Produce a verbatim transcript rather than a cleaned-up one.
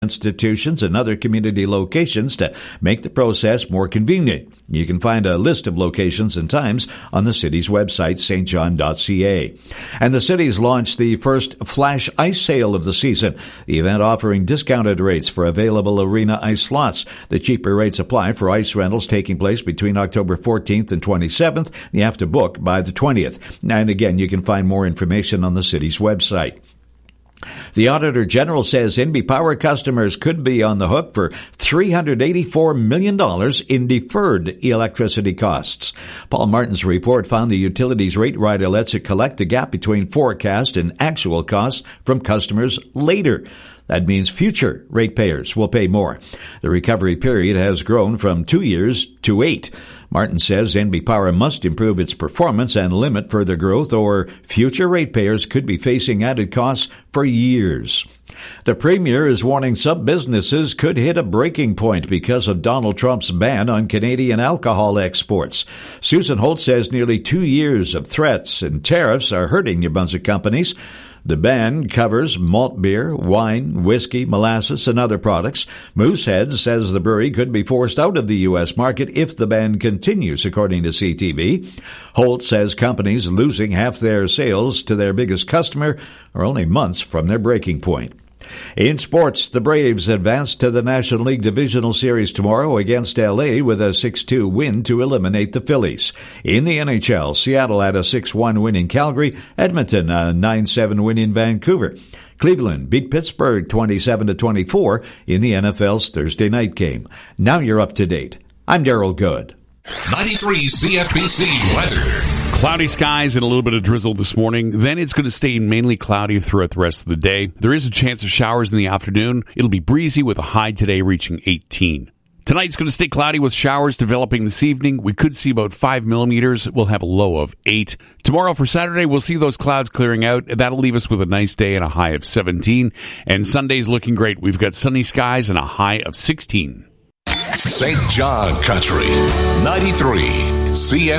institutions and other community locations to make the process more convenient. You can find a list of locations and times on the city's website, s t john dot c a. And the city's launched the first flash ice sale of the season, the event offering discounted rates for available arena ice slots. The cheaper rates apply for ice rentals taking place between October fourteenth and twenty-seventh. You have to book by the twentieth. And again, you can find more information on the city's website. The Auditor General says N B Power customers could be on the hook for three hundred eighty-four million dollars in deferred electricity costs. Paul Martin's report found the utilities rate rider lets it collect the gap between forecast and actual costs from customers later. That means future ratepayers will pay more. The recovery period has grown from two years to eight. Martin says N B Power must improve its performance and limit further growth, or future ratepayers could be facing added costs for years. The Premier is warning some businesses could hit a breaking point because of Donald Trump's ban on Canadian alcohol exports. Susan Holt says nearly two years of threats and tariffs are hurting New Brunswick companies. The ban covers malt beer, wine, whiskey, molasses, and other products. Moosehead says the brewery could be forced out of the U S market if the ban continues, according to C T V. Holt says companies losing half their sales to their biggest customer are only months from their breaking point. In sports, the Braves advance to the National League Divisional Series tomorrow against L A with a six two win to eliminate the Phillies. In the N H L, Seattle had a six one win in Calgary, Edmonton a nine seven win in Vancouver. Cleveland beat Pittsburgh twenty-seven to twenty-four in the N F L's Thursday night game. Now you're up to date. I'm Daryl Good. ninety-three C F B C weather. Cloudy skies and a little bit of drizzle this morning. Then it's going to stay mainly cloudy throughout the rest of the day. There is a chance of showers in the afternoon. It'll be breezy with a high today reaching eighteen. Tonight's going to stay cloudy with showers developing this evening. We could see about five millimeters. We'll have a low of eight. Tomorrow for Saturday, we'll see those clouds clearing out. That'll leave us with a nice day and a high of seventeen. And Sunday's looking great. We've got sunny skies and a high of sixteen. Saint John Country, ninety-three C F B C.